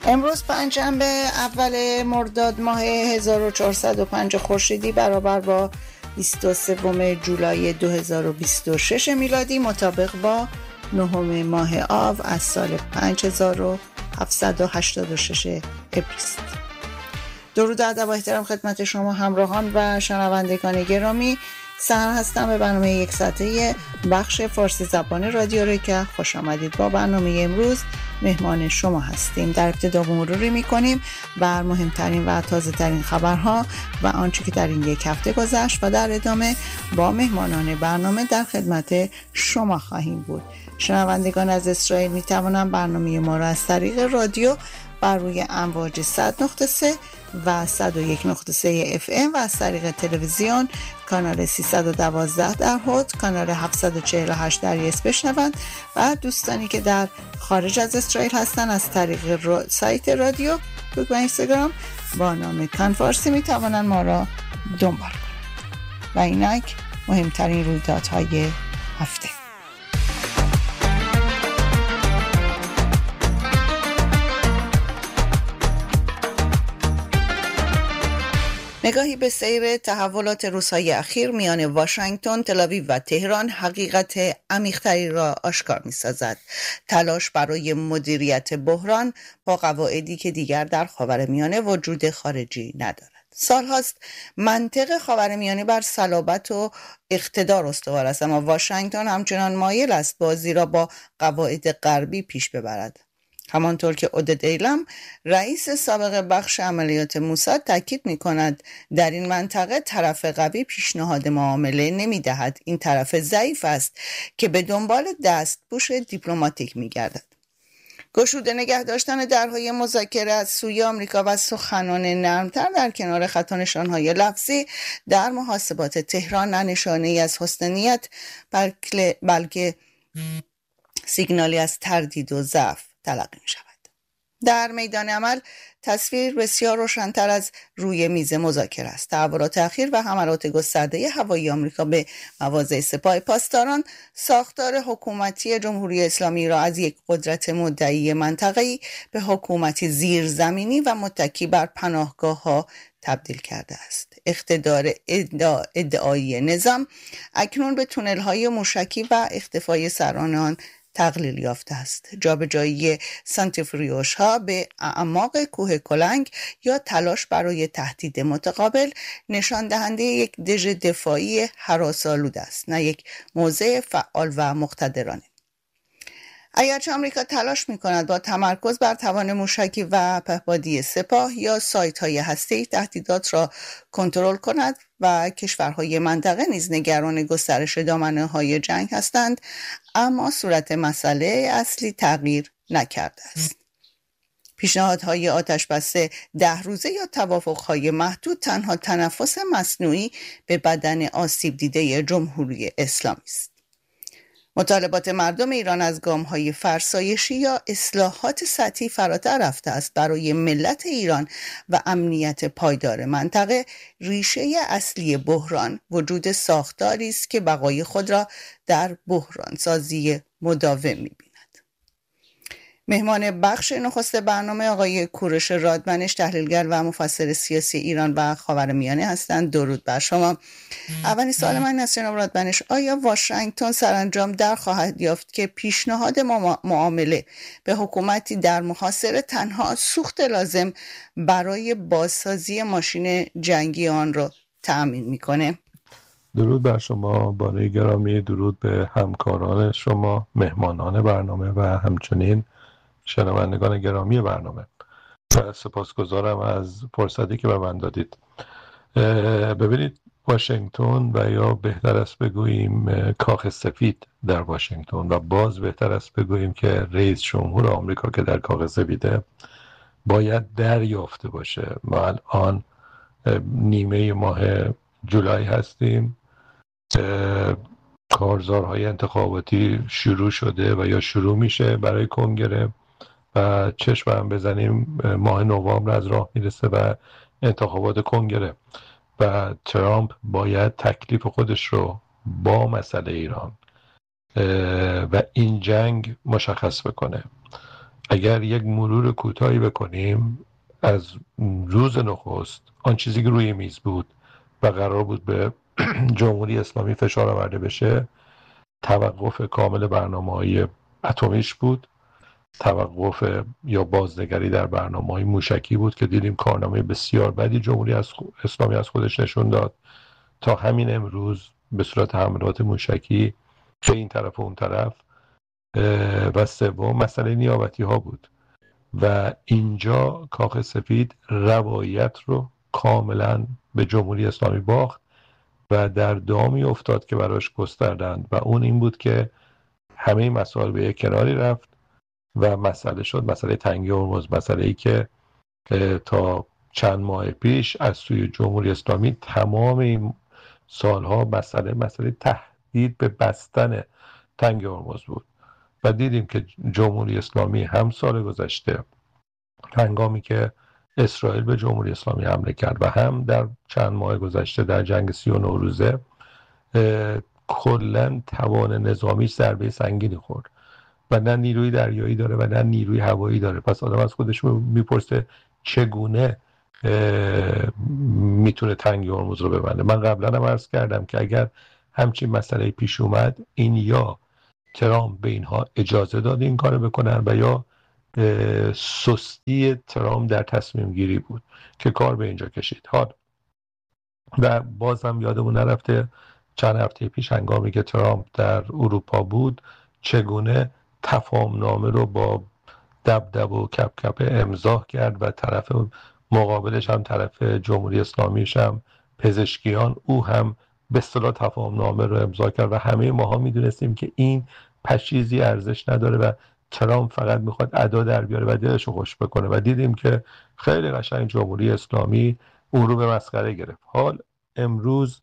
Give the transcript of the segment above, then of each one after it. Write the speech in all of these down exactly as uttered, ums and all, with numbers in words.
امروز پنجشنبه اول مرداد ماه هزار و چهارصد و پنج خورشیدی برابر با بیست و سوم جولای دو هزار و بیست و شش میلادی مطابق با نهم ماه آو از سال پنج هزار و هفتصد و هشتاد و شش ابریست. درود و ادب و احترام خدمت شما همراهان و شنوندگان گرامی. سحر هستم به برنامه یک ساعته بخش فارسی زبان رادیو رکه. خوش آمدید. با برنامه امروز مهمان شما هستیم. در ابتدا مروری میکنیم بر مهمترین و تازه ترین خبرها و آنچه که در این یک هفته گذشت و در ادامه با مهمانان برنامه در خدمت شما خواهیم بود. شنوندگان از اسرائیل میتوانند برنامه ما را از طریق رادیو بر روی امواج صد نقطه سه و صد و یک نقطه سه اف ام و از طریق تلویزیون کانال سیصد و دوازده در هوت، کانال هفتصد و چهل و هشت در یس بشنوند و دوستانی که در خارج از اسرائیل هستند از طریق را... سایت رادیو و اینستاگرام با نام کان فارسی می توانند ما را دنبال کنند. و اینک مهمترین رویدادهای هفته. نگاهی به سیر تحولات روزهای اخیر میان واشنگتن، تل‌آویو و تهران حقیقت عمیق‌تری را آشکار می‌سازد. تلاش برای مدیریت بحران با قواعدی که دیگر در خاورمیانه وجود خارجی ندارد. سالهاست منطق خاورمیانه بر صلابت و اقتدار استوار است، اما واشنگتن همچنان مایل است بازی را با قواعد غربی پیش ببرد. همانطور که عودت ایلم رئیس سابق بخش عملیات موساد تاکید می کند در این منطقه طرف قوی پیشنهاد معامله نمی دهد. این طرف ضعیف است که به دنبال دستپوش دیپلماتیک می گردد. گشوده نگه داشتن درهای مذاکره از سوی آمریکا و سخنان نرمتر در کنار خط و نشانهای لفظی در محاسبات تهران نه نشانه‌ای از حسن نیت بلکه سیگنالی از تردید و ضعف تلقی می شود. در میدان عمل تصویر بسیار روشن‌تر از روی میز مذاکره است. تحولات اخیر و حملات گسترده هوایی آمریکا به مواضع سپاه پاسداران ساختار حکومتی جمهوری اسلامی را از یک قدرت مدعی منطقه‌ای به حکومتی زیرزمینی و متکی بر پناهگاه‌ها تبدیل کرده است. اقتدار ادعا ادعایی نظام اکنون به تونل‌های موشکی و اختفای سران آن تقلیل یافته است. جابجایی سانتریفیوژ ها به اعماق کوه کلنگ یا تلاش برای تهدید متقابل نشان دهنده یک دژ دفاعی هراس‌آلود است، نه یک موضع فعال و مقتدرانه. اگرچه آمریکا تلاش می‌کند با تمرکز بر توان موشکی و پهپادی سپاه یا سایت‌های هسته‌ای تهدیدات را کنترل کند و کشورهای منطقه نیز نگران گسترش دامنه‌های جنگ هستند، اما صورت مسئله اصلی تغییر نکرده است. پیشنهادهای آتش‌بس ده روزه یا توافق‌های محدود تنها تنفس مصنوعی به بدن آسیب دیده جمهوری اسلامی است. مطالبات مردم ایران از گام‌های فرسایشی یا اصلاحات سطحی فراتر رفته است. برای ملت ایران و امنیت پایدار منطقه ریشه اصلی بحران وجود ساختاری است که بقای خود را در بحران سازی مداوم می‌بیند. مهمان بخش نخست برنامه آقای کوروش رادمنش، تحلیلگر و مفسر سیاسی ایران و خاورمیانه هستند. درود بر شما. اولین سوال من است جناب رادمنش، آیا واشنگتن سرانجام در خواهد یافت که پیشنهاد معامله به حکومتی در محاصره تنها سوخت لازم برای بازسازی ماشین جنگی آن را تأمین میکنه؟ درود بر شما بانوی گرامی، درود به همکاران شما، مهمانان برنامه و همچنین شنوندگان گرامی برنامه. سپاسگزارم از فرصتی که به من دادید. ببینید، واشنگتن و یا بهتر است بگوییم کاخ سفید در واشنگتن و باز بهتر است بگوییم که رئیس جمهور آمریکا که در کاخ سفیده باید دریافته باشه. ما الان نیمه ماه جولای هستیم، کارزارهای انتخاباتی شروع شده و یا شروع میشه برای کنگره و چشم هم بزنیم ماه نوامبر از راه میرسه و انتخابات کنگره و ترامپ باید تکلیف خودش رو با مسئله ایران و این جنگ مشخص بکنه. اگر یک مرور کوتاهی بکنیم از روز نخست، آن چیزی که روی میز بود و قرار بود به جمهوری اسلامی فشار آورده بشه، توقف کامل برنامه‌های اتمیش بود، توقف یا بازنگری در برنامه‌های موشکی بود که دیدیم کارنامه بسیار بدی جمهوری اسلامی از خودش نشون داد، تا همین امروز به صورت حملات موشکی به این طرف و اون طرف. و سوم مسئله نیابتی ها بود و اینجا کاخ سفید روایت رو کاملا به جمهوری اسلامی باخت و در دامی افتاد که براش گستردند و اون این بود که همه مسائل به یک کناری رفت و مسئله شد مسئله تنگی هرمز، مسئله ای که تا چند ماه پیش از سوی جمهوری اسلامی تمام این سالها مسئله مسئله تهدید به بستن تنگی هرمز بود و دیدیم که جمهوری اسلامی هم سال گذشته هنگامی که اسرائیل به جمهوری اسلامی حمله کرد و هم در چند ماه گذشته در جنگ سی و نه روزه کلن توان نظامیش ضربه سنگینی خورد و نه نیروی دریایی داره و نه نیروی هوایی داره. پس آدم از خودش میپرسه چگونه میتونه تنگی هرمز رو ببنده. من قبلا هم عرض کردم که اگر همچین مسئله پیش اومد، این یا ترامپ به اینها اجازه داد این کارو بکنن و یا سستی ترامپ در تصمیم گیری بود که کار به اینجا کشید. حال و بازم یادمون نرفته چند هفته پیش هنگامی که ترامپ در اروپا بود چگونه تفاهمنامه رو با دبدب و کپ کپ امضا کرد و طرف مقابلش هم طرف جمهوری اسلامیش هم پزشکیان او هم به اصطلاح تفاهمنامه رو امضا کرد و همه ماها میدونستیم که این پشیزی ارزش نداره و ترامپ فقط میخواد ادا در بیاره و دلش رو خوش بکنه و دیدیم که خیلی قشنگ جمهوری اسلامی اون رو به مسخره گرفت. حال امروز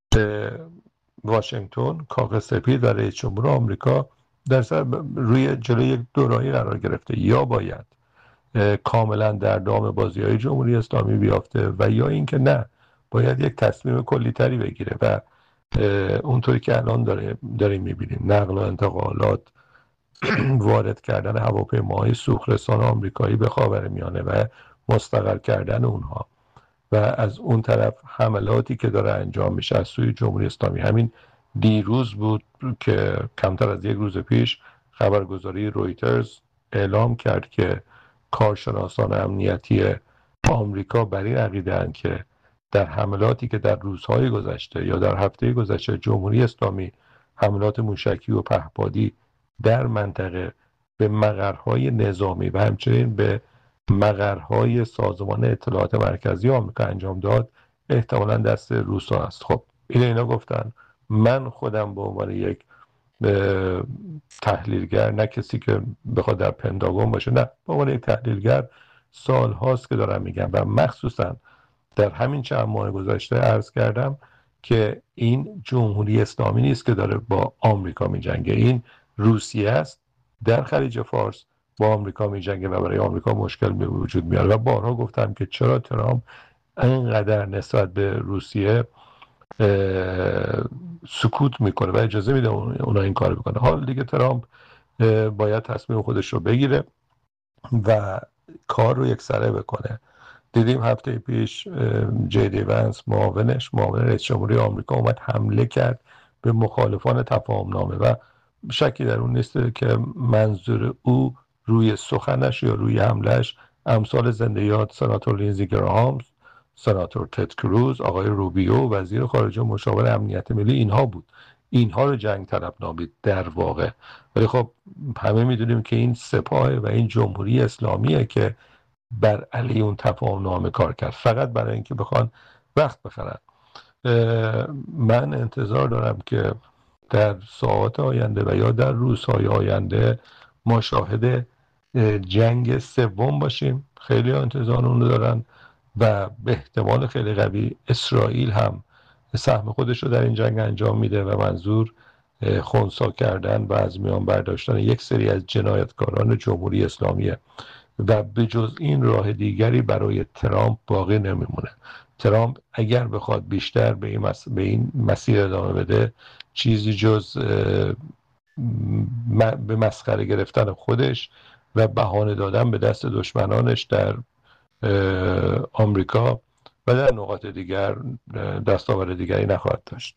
واشنگتن، کاخ سفید و رئیس جمهور آمریکا در سر روی جلوی یک دوراهی قرار گرفته، یا باید کاملا در دام بازی‌های جمهوری اسلامی بیافته و یا اینکه نه، باید یک تصمیم کلی‌تری بگیره و اونطوری که الان داره داریم می‌بینیم نقل و انتقالات، وارد کردن هواپیماهای سوخت‌رسان آمریکایی به خاورمیانه و مستقر کردن اونها و از اون طرف حملاتی که داره انجام میشه از سوی جمهوری اسلامی. همین دیروز بود که کمتر از یک روز پیش خبرگزاری رویترز اعلام کرد که کارشناسان امنیتی آمریکا بر این عقیده‌اند که در حملاتی که در روزهای گذشته یا در هفته گذشته جمهوری اسلامی حملات موشکی و پهپادی در منطقه به مقرهای نظامی و همچنین به مقرهای سازمان اطلاعات مرکزی آمریکا انجام داد، احتمالاً دست روسا است. خب این اینا گفتن. من خودم به عنوان یک تحلیلگر، نه کسی که بخواد در پنتاگون باشه، نه، به عنوان یک تحلیلگر سال هاست که دارم میگم و مخصوصاً در همین چند ماه گذشته عرض کردم که این جمهوری اسلامی نیست که داره با آمریکا میجنگه، این روسیه است در خلیج فارس با آمریکا میجنگه و برای آمریکا مشکل به وجود میاره. و بارها گفتم که چرا ترامپ اینقدر نسبت به روسیه سکوت میکنه و اجازه میده اونا این کار بکنه. حال دیگه ترامپ باید تصمیم خودش رو بگیره و کار رو یکسره بکنه. دیدیم هفته پیش جی دی ونس معاونش معاون رئیس جمهوری آمریکا اومد حمله کرد به مخالفان تفاهمنامه و شکی در اون نیست که منظور او روی سخنش یا روی حملش امثال زنده یاد سناتور لینزی گراهام، سناتور تد کروز، آقای روبیو وزیر خارجه مشاور امنیت ملی، اینها بود. اینها رو جنگ طلب نامید در واقع. ولی خب همه میدونیم که این سپاه و این جمهوری اسلامیه که بر علیه اون تفاهم نامه کار کرد فقط برای اینکه بخوان وقت بخرن. من انتظار دارم که در ساعات آینده و یا در روزهای آینده ما شاهد جنگ سوم باشیم. خیلی انتظار اونو دارن و به احتمال خیلی قوی اسرائیل هم سهم خودش رو در این جنگ انجام میده و منظور خنثی کردن و از میان برداشتن یک سری از جنایتکاران جمهوری اسلامیه و به جز این راه دیگری برای ترامپ باقی نمیمونه. ترامپ اگر بخواد بیشتر به این, مس... به این مسیر ادامه بده چیزی جز م... به مسخره گرفتن خودش و بهانه دادن به دست دشمنانش در آمریکا و در نقاط دیگر دستاورد دیگری نخواهد داشت.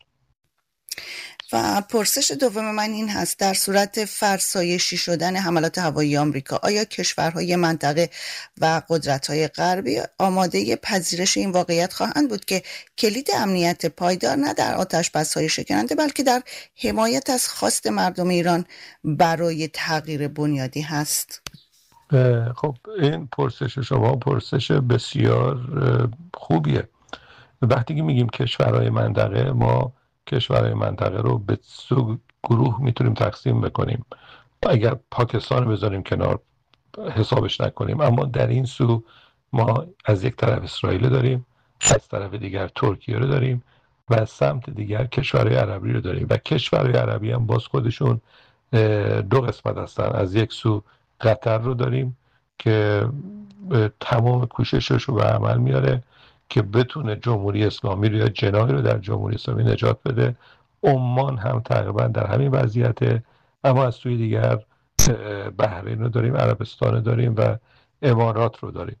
و پرسش دوم من این هست: در صورت فرسایشی شدن حملات هوایی آمریکا آیا کشورهای منطقه و قدرت‌های غربی آماده پذیرش این واقعیت خواهند بود که کلید امنیت پایدار نه در آتش‌بس‌های شکننده بلکه در حمایت از خواست مردم ایران برای تغییر بنیادی هست؟ خب این پرسش شما پرسش بسیار خوبیه. وقتی که میگیم کشورهای منطقه، ما کشورهای منطقه رو به سه گروه میتونیم تقسیم بکنیم. اگر پاکستان بذاریم کنار حسابش نکنیم، اما در این سو ما از یک طرف اسرائیل داریم، از طرف دیگر ترکیه رو داریم و از سمت دیگر کشورهای عربی رو داریم و کشورهای عربی هم باز خودشون دو قسمت هستن. از یک سو قطر رو داریم که تمام کوششش رو به عمل میاره که بتونه جمهوری اسلامی رو یا جناحی رو در جمهوری اسلامی نجات بده. عمان هم تقریبا در همین وضعیته، اما از سوی دیگر بحرین رو داریم، عربستان رو داریم و امارات رو داریم.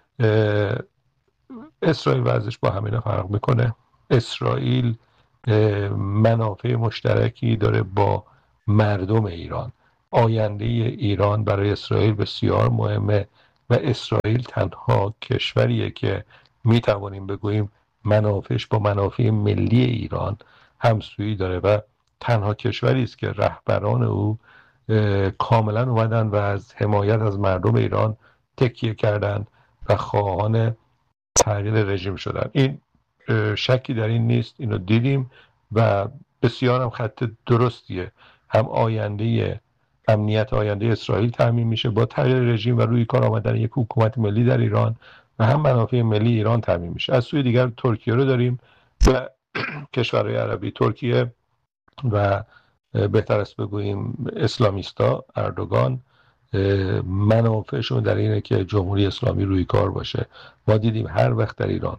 اسرائیل وضعش با همینا فرق میکنه. اسرائیل منافع مشترکی داره با مردم ایران. آینده ایران برای اسرائیل بسیار مهمه و اسرائیل تنها کشوریه که می توانیم بگوییم منافعش با منافع ملی ایران همسویی داره و تنها کشوری است که رهبران او کاملا اومدن و از حمایت از مردم ایران تکیه کردند و خواهان تغییر رژیم شدن. این شکی در این نیست، اینو دیدیم و بسیار هم خط درستیه. هم آینده امنیت آینده اسرائیل تامین میشه با تغییر رژیم و روی کار آمدن یک حکومت ملی در ایران و هم منافع ملی ایران تامین میشه. از سوی دیگر ترکیه رو داریم و کشورهای عربی. ترکیه و بهتر است بگوییم اسلامیستا، اردوغان، منافعشون در اینه که جمهوری اسلامی روی کار باشه. ما دیدیم هر وقت در ایران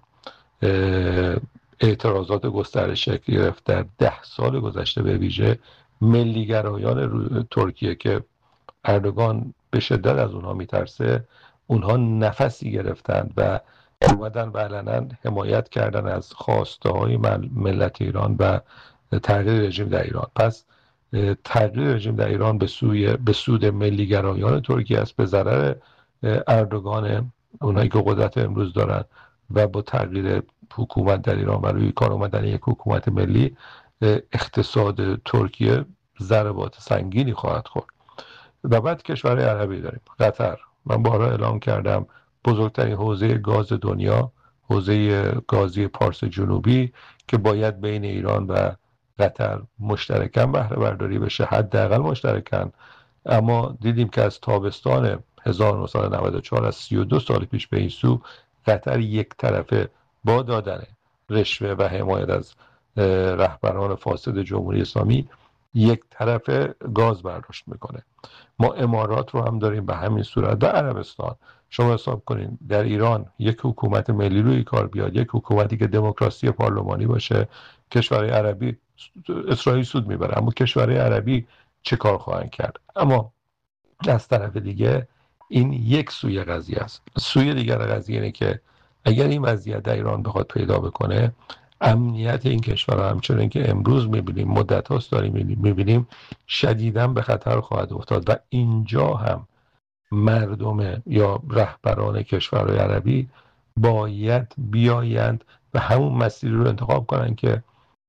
اعتراضات گسترش گرفت در ده سال گذشته، به ویژه ملیگرایان ترکیه که اردوغان به شدت از اونها میترسه، اونها نفسی گرفتند و اومدن و علنا حمایت کردن از خواسته های ملت ایران و تغییر رژیم در ایران. پس تغییر رژیم در ایران به سوی به سود ملیگرایان ترکیه است، به ضرر اردوغان، اونایی که قدرت امروز دارن، و با تغییر حکومت در ایران و روی کار آمدن یک حکومت ملی اقتصاد ترکیه ضربات سنگینی خواهد خورد. و بعد کشورهای عربی داریم. قطر، من بارها اعلام کردم بزرگترین حوزه گاز دنیا، حوزه گازی پارس جنوبی که باید بین ایران و قطر مشترکاً بهره برداری بشه، حداقل مشترکاً. اما دیدیم که از تابستان هزار و نهصد و نود و چهار، از سی و دو سال پیش به این سو، قطر یک طرفه با دادن رشوه و حمایت از رهبران فاسد جمهوری اسلامی یک طرفه گاز برداشت میکنه. ما امارات رو هم داریم به همین صورت. در عربستان شما حساب کنین در ایران یک حکومت ملی روی کار بیاد، یک حکومتی که دموکراسی پارلمانی باشه، کشورهای عربی، اسرائیل سود میبره، اما کشورهای عربی چه کار خواهند کرد؟ اما از طرف دیگه این یک سوی قضیه است. سوی دیگر قضیه اینه که اگر این وضعیت در ایران بخواد پیدا بکنه، امنیت این کشور همچنین که امروز میبینیم، مدت هاست داریم میبینیم، شدیداً به خطر خواهد افتاد و اینجا هم مردم یا رهبران کشورهای عربی باید بیایند و همون مسیری رو انتخاب کنن که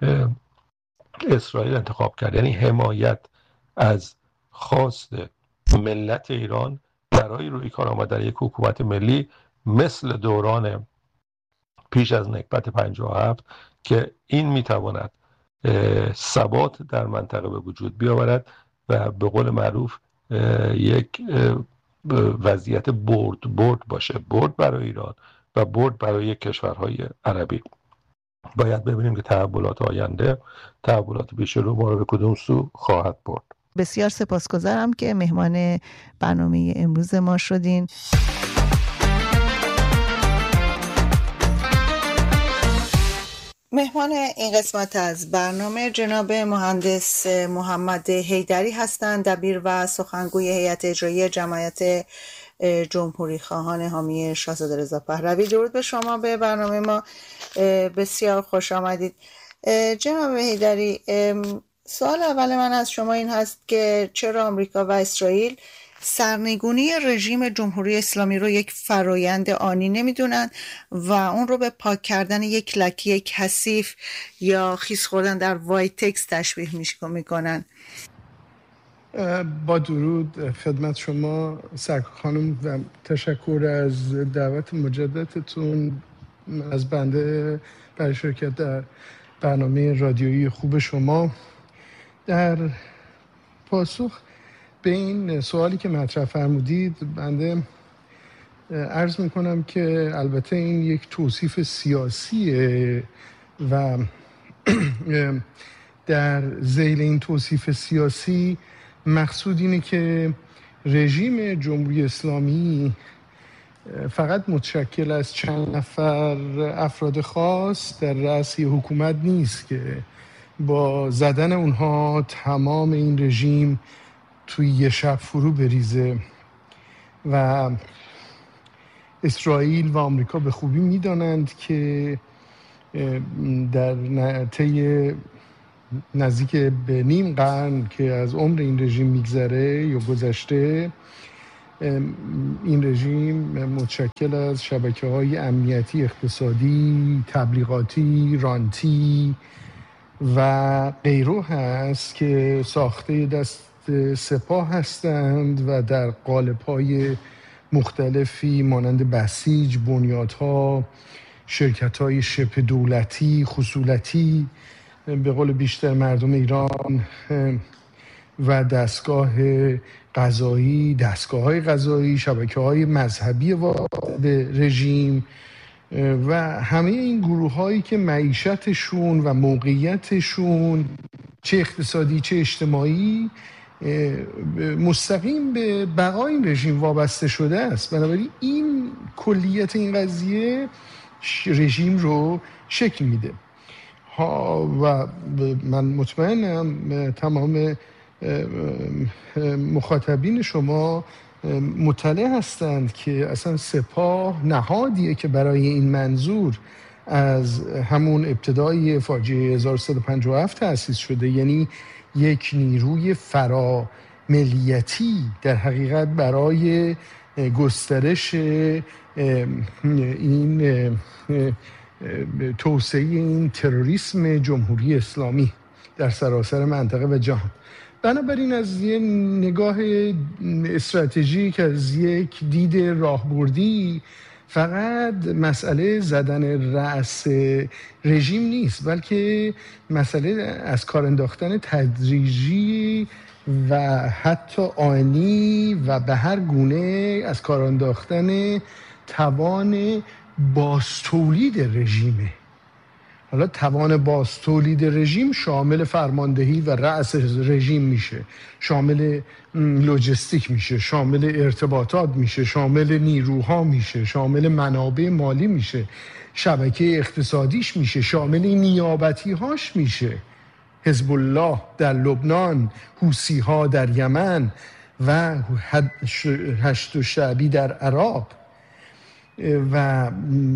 اسرائیل انتخاب کرد، یعنی حمایت از خواست ملت ایران برای روی کار آمدن یک حکومت ملی مثل دوران پیش از نکبت پنجاه و هفت که این میتواند ثبات در منطقه به وجود بیاورد و به قول معروف یک وضعیت برد برد باشه، برد برای ایران و برد برای کشورهای عربی. باید ببینیم که تحولات آینده، تحولات پیش رو ما رو به کدوم سو خواهد برد. بسیار سپاسگزارم که مهمان برنامه امروز ما شدین. مهمان این قسمت از برنامه جناب مهندس محمد حیدری هستند، دبیر و سخنگوی هیئت اجرایی جمعیت جمهوری خواهان حامی شاهزاده رضا پهلوی. درود به شما، به برنامه ما بسیار خوش آمدید. جناب حیدری، سوال اول من از شما این هست که چرا آمریکا و اسرائیل سرنگونی رژیم جمهوری اسلامی رو یک فرایند آنی نمیدونن و اون رو به پاک کردن یک لکه کثیف یا خیس خوردن در وایتکس تشبیه میکنن؟ با درود خدمت شما سرکار خانم و تشکر از دعوت مجددتون از بنده برای شرکت در برنامه رادیویی خوب شما. در پاسخ به این سوالی که مطرح فرمودید بنده عرض میکنم که البته این یک توصیف سیاسیه و در ذیل این توصیف سیاسی مقصود اینه که رژیم جمهوری اسلامی فقط متشکل از چند نفر افراد خاص در رأس حکومت نیست که با زدن اونها تمام این رژیم توی یه شب فرو بریزه و اسرائیل و آمریکا به خوبی میدانند که در طی نزدیک به نیم قرن که از عمر این رژیم میگذره یا گذشته، این رژیم متشکل از شبکه‌های امنیتی، اقتصادی، تبلیغاتی، رانتی و غیره هست که ساخته دست سپاه هستند و در قالب‌های مختلفی مانند بسیج، بنیادها، شرکت‌های شبه دولتی، خصولتی به قول بیشتر مردم ایران و دستگاه قضایی، دستگاه‌های قضایی، شبکه‌های مذهبی وابسته به رژیم و همه این گروه‌هایی که معیشتشون و موقعیتشون چه اقتصادی چه اجتماعی مستقیم به بقای این رژیم وابسته شده است. بنابراین این کلیت این قضیه رژیم رو شکل میده و من مطمئنم تمام مخاطبین شما مطلع هستند که اصلا سپاه نهادیه که برای این منظور از همون ابتدای فاجعه هزار و سیصد و پنجاه و هفت تأسیس شده، یعنی یک نیروی فراملیتی در حقیقت برای گسترش این توسعه این تروریسم جمهوری اسلامی در سراسر منطقه و جهان. بنابراین از یه نگاه استراتژیک، از یک دید راهبردی، فقط مسئله زدن رأس رژیم نیست، بلکه مسئله از کار انداختن تدریجی و حتی آنی و به هر گونه از کار انداختن توان بازتولید رژیمه. حالا توان بازتولید رژیم شامل فرماندهی و رأس رژیم میشه، شامل لوجستیک میشه، شامل ارتباطات میشه، شامل نیروها میشه، شامل منابع مالی میشه، شبکه اقتصادیش میشه، شامل نیابتی هاش میشه، حزب الله در لبنان، حوثی ها در یمن و هشت شعبی در عراق. و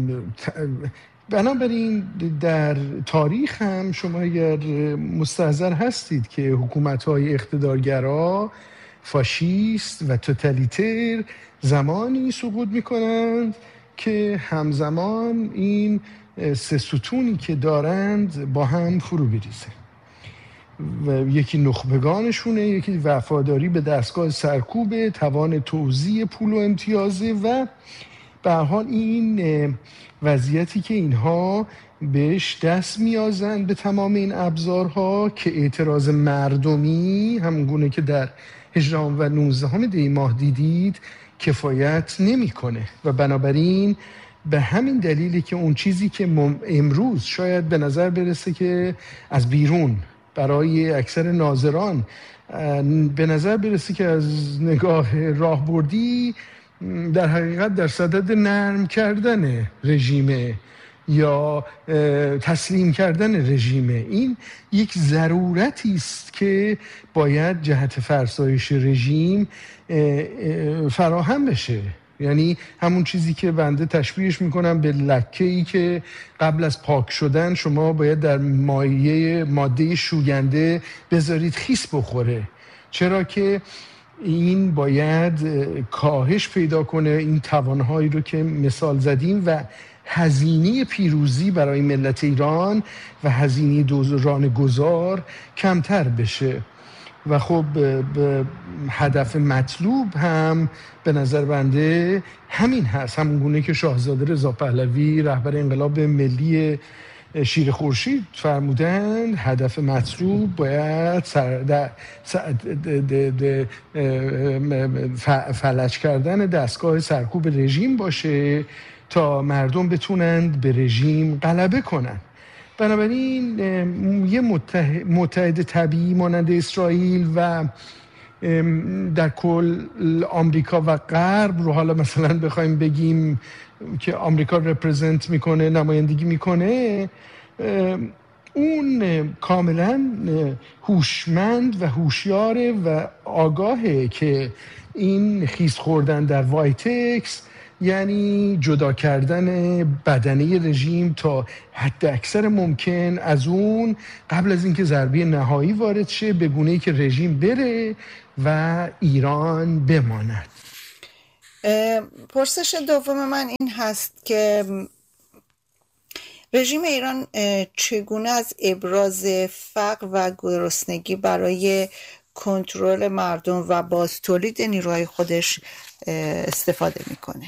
بنابراین در تاریخ هم شما اگر مستحضر هستید که حکومت‌های اقتدارگرا، فاشیست و توتالیتر زمانی سقوط می‌کنند که همزمان این سه ستونی که دارند با هم فرو بریزه و یکی نخبگانشونه، یکی وفاداری به دستگاه سرکوب، توان توزیع پول و امتیازه و به هر حال این وضعیتی که اینها بهش دست میازند به تمام این ابزارها که اعتراض مردمی همونگونه که در هجدهم و نوزدهم دی ماه دیدید کفایت نمیکنه و بنابراین به همین دلیلی که اون چیزی که امروز شاید به نظر برسه که از بیرون برای اکثر ناظران به نظر برسه که از نگاه راهبردی در حقیقت در صدد نرم کردن رژیم یا تسلیم کردن رژیمه. این یک ضرورتی است که باید جهت فرسایش رژیم فراهم بشه. یعنی همون چیزی که بنده تشبیهش میکنم به لکه‌ای که قبل از پاک شدن شما باید در مایع ماده شوینده بذارید خیس بخوره، چرا که این باید کاهش پیدا کنه، این توانهایی رو که مثال زدیم، و هزینه پیروزی برای ملت ایران و هزینه دوران گذار کمتر بشه. و خب هدف مطلوب هم به نظر بنده همین هست، همون گونه که شاهزاده رضا پهلوی رهبر انقلاب ملی شیر خورشید فرمودند، هدف مطلوب باید سر فلج کردن دستگاه سرکوب رژیم باشه تا مردم بتونند به رژیم غلبه کنند. بنابراین یه متحد طبیعی مانند اسرائیل و در کل آمریکا و غرب رو، حالا مثلا بخوایم بگیم که آمریکا رپرزنت میکنه، نمایندگی میکنه، اون کاملا هوشمند و هوشیاره و آگاهه که این خیس خوردن در وایتکس یعنی جدا کردن بدنه رژیم تا حد اکثر ممکن از اون قبل از اینکه ضربه نهایی وارد شه، به گونه‌ای که رژیم بره و ایران بماند. پرسش دوم من این هست که رژیم ایران چگونه از ابراز فقر و گرسنگی برای کنترل مردم و باز تولید نیروهای خودش استفاده میکنه؟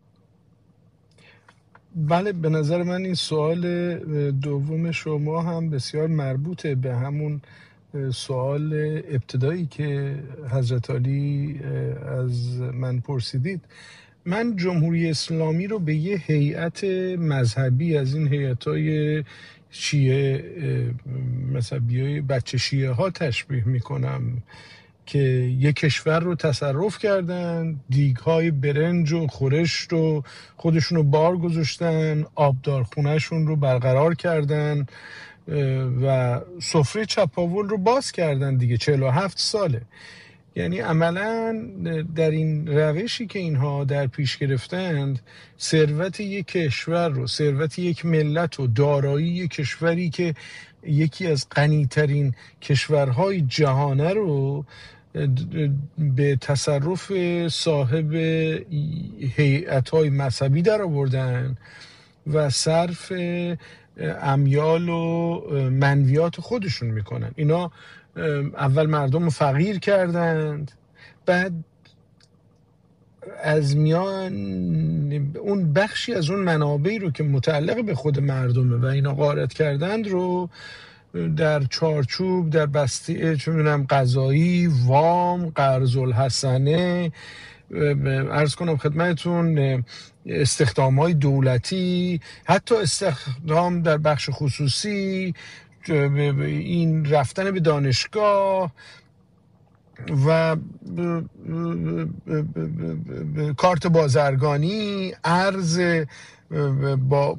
بله، به نظر من این سوال دوم شما هم بسیار مربوطه به همون سوال ابتدایی که حضرت علی از من پرسیدید. من جمهوری اسلامی رو به یه هیئت مذهبی از این هیئت‌های شیعه مذهبیای بچه شیعه ها تشبیه میکنم که یک کشور رو تصرف کردن، دیگ‌های برنج و خورشت رو خودشون رو بار گذاشتن، آبدارخونهشون رو برقرار کردن و سفره چپاول رو باز کردن دیگه. چهل و هفت ساله. یعنی عملاً در این روشی که اینها در پیش گرفتند، ثروت یک کشور رو، ثروت یک ملت و دارایی یک کشوری که یکی از غنی‌ترین کشورهای جهانه رو به تصرف صاحب هیئت‌های مذهبی در آوردن و صرف امیال و منویات خودشون میکنن. اینا اول مردم رو فقیر کردند، بعد از میان اون بخشی از اون منابعی رو که متعلق به خود مردمه و اینا غارت کردند رو در چارچوب در بسته چه میدونم قضایی، وام، قرض الحسنه، عرض کنم خدمتون استخدام‌های دولتی، حتی استخدام در بخش خصوصی، این رفتن به دانشگاه و کارت بازرگانی، ارز با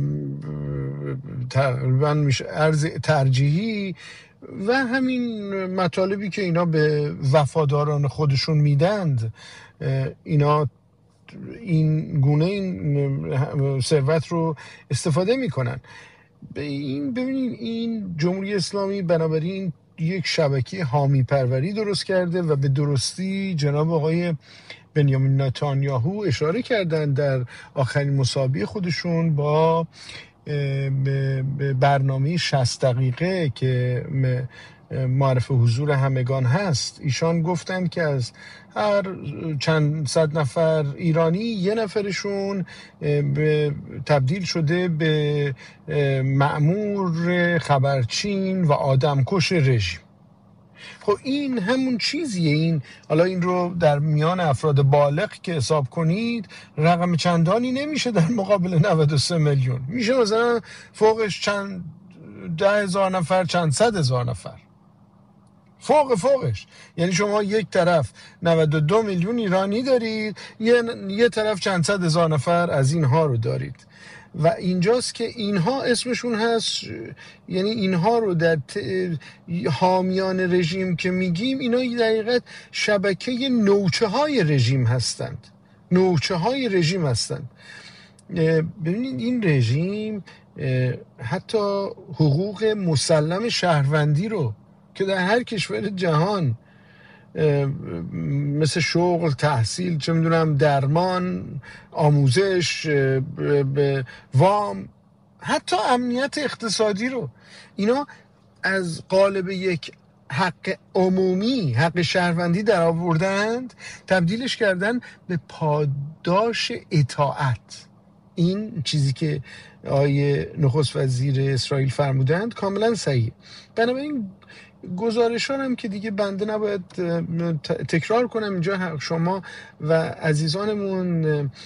تقریبا میشه ارز ترجیحی و همین مطالبی که اینا به وفاداران خودشون میدند، اینا این گونه این ثروت رو استفاده میکنن. این ببینید، این جمهوری اسلامی بنابراین یک شبکه حامی پروری درست کرده و به درستی جناب آقای بنیامین نتانیاهو اشاره کردن در آخرین مسابقه خودشون با برنامه شصت دقیقه که معرف حضور همگان هست. ایشان گفتن که از هر چند صد نفر ایرانی یه نفرشون تبدیل شده به مأمور خبرچین و آدمکش رژیم. خب این همون چیزیه. این حالا این رو در میان افراد بالغ که حساب کنید رقم چندانی نمیشه در مقابل نود و سه میلیون. میشه مثلا فوقش چند ده هزار نفر، چند صد هزار نفر. فوق فوقش. یعنی شما یک طرف نود و دو میلیون ایرانی دارید، یه, یه طرف چند صد هزار نفر از اینها رو دارید و اینجاست که اینها اسمشون هست، یعنی اینها رو در ت... حامیان رژیم که میگیم، اینا در حقیقت شبکه نوچه های رژیم هستند، نوچه های رژیم هستند. ببینید این رژیم حتی حقوق مسلم شهروندی رو که در هر کشور جهان مثل شغل، تحصیل، چه میدونم درمان، آموزش، وام، حتی امنیت اقتصادی رو، اینا از قالب یک حق عمومی، حق شهروندی در آوردند، تبدیلش کردن به پاداش اطاعت. این چیزی که آقای نخست وزیر اسرائیل فرمودند کاملا صحیح. بنابراین گزارشان هم که دیگه بنده نباید تکرار کنم اینجا، شما و عزیزانمون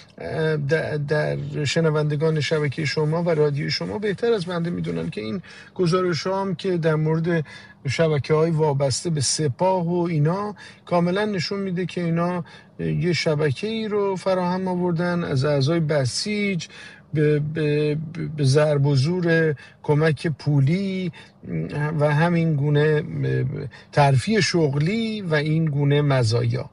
در شنوندگان شبکه شما و رادیو شما بهتر از بنده میدونن که این گزارش هم که در مورد شبکه های وابسته به سپاه و اینا کاملا نشون میده که اینا یه شبکه ای رو فراهم آوردن از اعضای بسیج به, به, به ضرب و زور کمک پولی و همین گونه ترفیع شغلی و این گونه مزایا.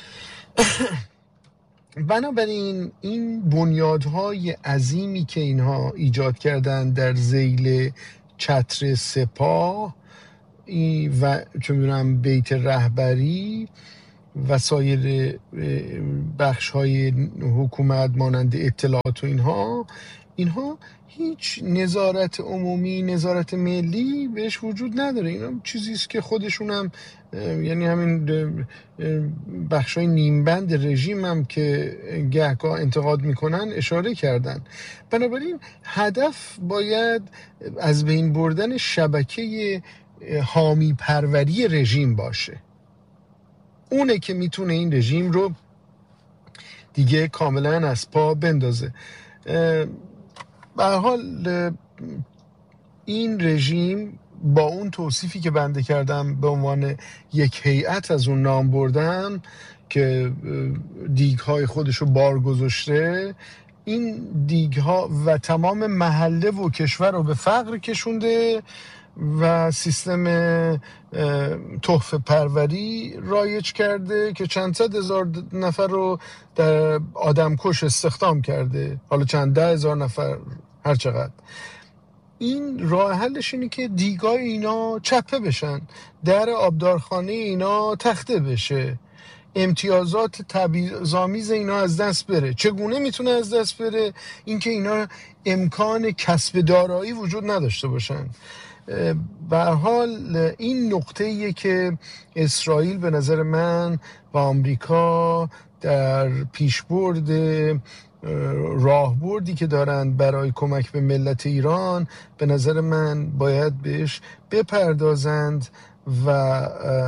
بنابراین این بنیادهای عظیمی که اینها ایجاد کردن در ذیل چتر سپاه و چه می‌دونم بیت رهبری و سایر بخش های حکومت مانند اطلاعات و اینها اینها هیچ نظارت عمومی، نظارت ملی بهش وجود نداره. اینا چیزی است که خودشون هم، یعنی همین بخش های نیمبند رژیم هم که گهگاه انتقاد میکنن اشاره کردن. بنابراین هدف باید از بین بردن شبکه حامی پروری رژیم باشه. اونه که میتونه این رژیم رو دیگه کاملا از پا بندازه. به هر حال این رژیم با اون توصیفی که بنده کردم به عنوان یک هیئت از اون نام بردم که دیگ‌های خودش رو بار گذاشته، این دیگ‌ها و تمام محله و کشور رو به فقر کشونده و سیستم تحفه پروری رایج کرده که چند صد هزار نفر رو در آدمکش استخدام کرده، حالا چند ده هزار نفر هر چقدر. این راه حلش اینه که دیگای اینا چپه بشن، در آبدارخانه اینا تخته بشه، امتیازات تبعیض‌آمیز اینا از دست بره. چگونه میتونه از دست بره؟ اینکه اینا امکان کسب دارایی وجود نداشته باشن. به هر حال این نقطه‌ایه که اسرائیل به نظر من و آمریکا در پیشبرد راهبردی که دارند برای کمک به ملت ایران، به نظر من باید بهش بپردازند و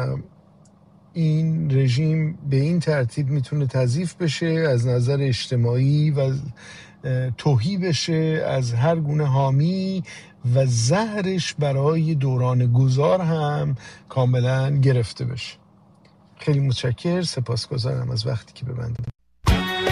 این رژیم به این ترتیب میتونه تضعیف بشه، از نظر اجتماعی و تهی بشه از هر گونه حامی و زهرش برای دوران گذار هم کاملا گرفته بشه. خیلی متشکر، سپاسگزارم از وقتی که به من دادید.